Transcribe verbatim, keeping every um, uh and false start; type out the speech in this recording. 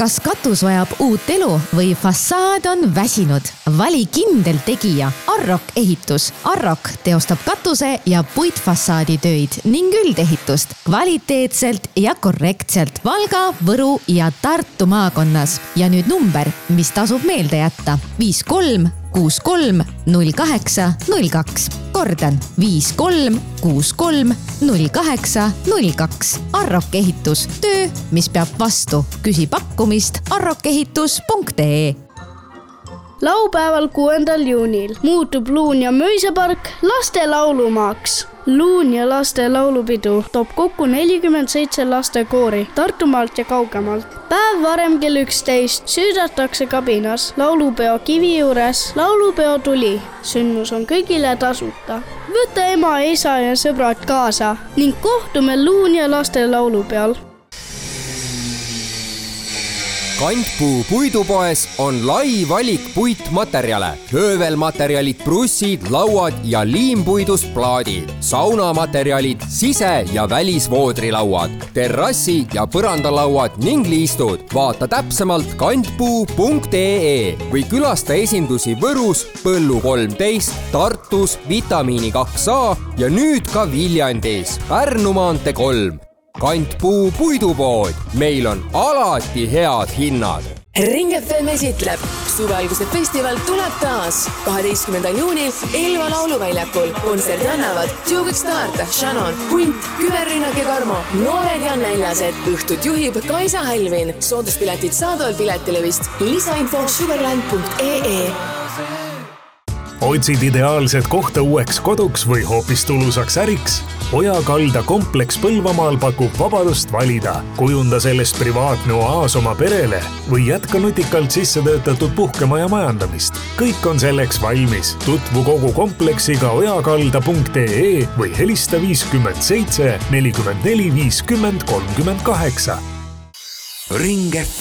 Kas katus vajab uut elu või fassaad on väsinud? Vali kindel tegija Arrock ehitus. Arrock teostab katuse ja puitfassaadi töid ning üldehitust kvaliteetselt ja korrektselt Valga, Võru ja Tartu maakonnas. Ja nüüd number, mis tasub meelde jätta. viis kolm kuus kolm null kaheksa null kaks. Kordan viis kolm kuus kolm null kaheksa null kaks. Arrock ehitus. Töö, mis peab vastu. Küsi pakkumist arrokehitus punkt ee. Laupäeval kuuendal juunil muutub Luun ja Möisepark laste laulumaaks. Luun ja laste laulupidu toob kokku nelikümmend seitse lastekoori Tartumaalt ja kaugemalt. Päev varem kell üksteist süüdatakse kabinas laulupeo kivi juures laulupeo tuli. Sündmus on kõigile tasuta. Võta ema, isa ja sõbrad kaasa ning kohtume Luun ja laste laulupeal. Kantpuu puidupoes on lai valik puitmaterjale, höövelmaterjalid, brussid, lauad ja liimpuidust plaadid, saunamaterjalid, sise- ja välisvoodrilauad, terrassi- ja põrandalauad ning liistud. Vaata täpsemalt kantpuu punkt ee või külasta esindusi Võrus, Põllu kolmteist, Tartus, Vitamiini kaks A ja nüüd ka Viljandis, Pärnu maantee kolm. Kantpuu puidupood. Meil on alati head hinnad. Ring F M esitleb. Suvealguse festival tuleb taas. kaheteistkümnendal juunil Elva lauluväljakul. Kontserdi annavad Tjugik Start, Shannon, Hunt, Küberrinnak ja Karmo, noored ja näljased. Õhtut juhib Kaisa Hälvin. Sooduspiletid saadaval piletilevist. Lisainfo sugarland punkt ee. Otsid ideaalset kohta uueks koduks või hoopis tulusaks äriks? Oja kalda kompleks Põlvamaal pakub vabadust valida. Kujunda sellest privaatne oaas oma perele või jätka nutikalt sisse töötatud puhkemaja majandamist. Kõik on selleks valmis. Tutvu kogu kompleksiga ojakalda punkt ee või helista viiskümmend seitse nelikümmend neli viiskümmend kolmkümmend kaheksa. Ring F